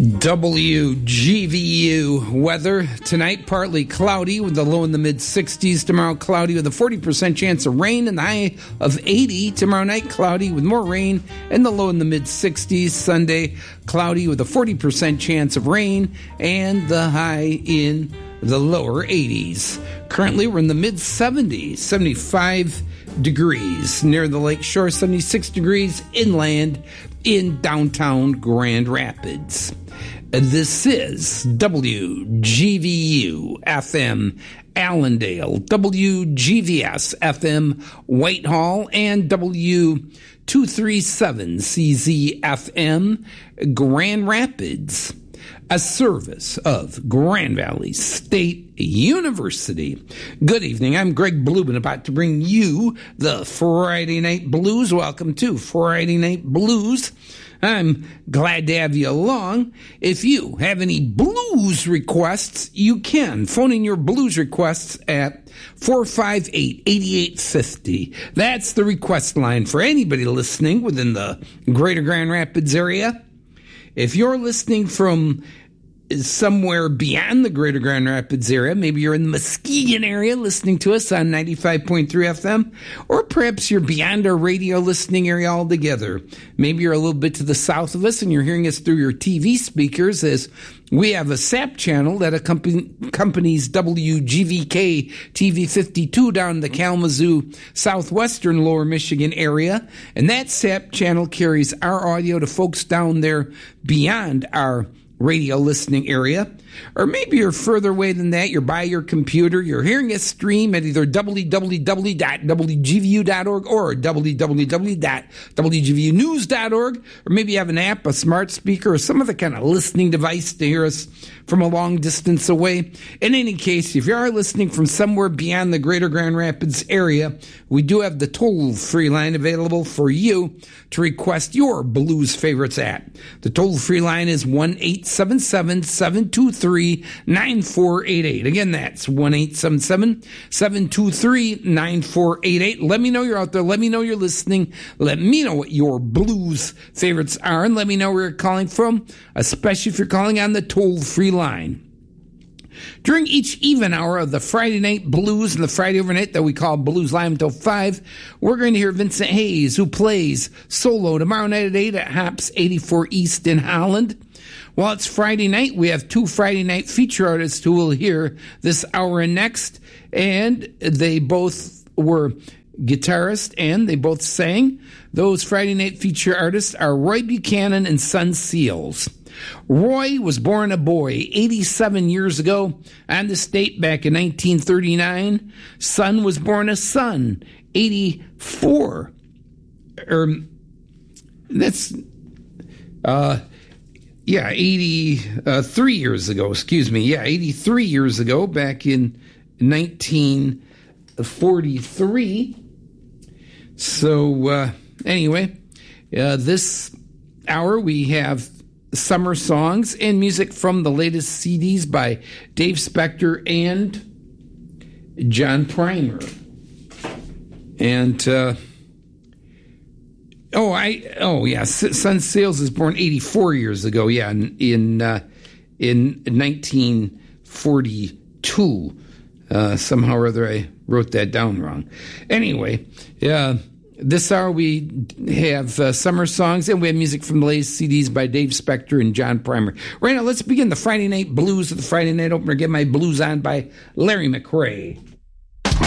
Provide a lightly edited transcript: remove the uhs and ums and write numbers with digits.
WGVU weather tonight, partly cloudy with the low in the mid-60s. Tomorrow, cloudy with a 40% chance of rain and the high of 80. Tomorrow night, cloudy with more rain and the low in the mid-60s. Sunday, cloudy with a 40% chance of rain and the high in the lower 80s. Currently, we're in the mid-70s, 75 degrees near the lake shore, 76 degrees inland in downtown Grand Rapids. This is WGVU FM Allendale, WGVS FM Whitehall, and W237CZ FM Grand Rapids, a service of Grand Valley State University. Good evening. I'm Greg Blubin, about to bring you the Friday Night Blues. Welcome to Friday Night Blues. I'm glad to have you along. If you have any blues requests, you can phone in your blues requests at 458-8850. That's the request line for anybody listening within the greater Grand Rapids area. If you're listening from somewhere beyond the greater Grand Rapids area, maybe you're in the Muskegon area listening to us on 95.3 FM, or perhaps you're beyond our radio listening area altogether. Maybe you're a little bit to the south of us and you're hearing us through your TV speakers, as we have a SAP channel that accompanies WGVK TV 52 down in the Kalamazoo southwestern Lower Michigan area. And that SAP channel carries our audio to folks down there beyond our radio listening area. Or maybe you're further away than that. You're by your computer. You're hearing us stream at either www.wgvu.org or www.wgvunews.org. Or maybe you have an app, a smart speaker, or some other kind of listening device to hear us from a long distance away. In any case, if you are listening from somewhere beyond the greater Grand Rapids area, we do have the toll-free line available for you to request your blues favorites at. The toll-free line is 1-877-723-9488. Again, that's 1-877-723-9488. Let me know you're out there. Let me know you're listening. Let me know what your blues favorites are, and let me know where you're calling from, especially if you're calling on the toll-free line. During each even hour of the Friday Night Blues and the Friday Overnight that we call Blues Live until 5, we're going to hear Vincent Hayes, who plays solo tomorrow night at 8 at Hops 84 East in Holland. While it's Friday night, we have two Friday night feature artists who will hear this hour and next, and they both were guitarists and they both sang. Those Friday night feature artists are Roy Buchanan and Sun Seals. Roy was born a boy 87 years ago on this date back in 1939. Sun was born a son 84. That's 83 years ago, 83 years ago, back in 1943. So, anyway, this hour we have summer songs and music from the latest CDs by Dave Spector and John Primer. And, Sun Seals is born 84 years ago, in 1942. Somehow or other I wrote that down wrong. Anyway, this hour we have summer songs and we have music from the latest CDs by Dave Spector and John Primer. Right now, let's begin the Friday Night Blues with the Friday Night Opener. Get My Blues On by Larry McRae.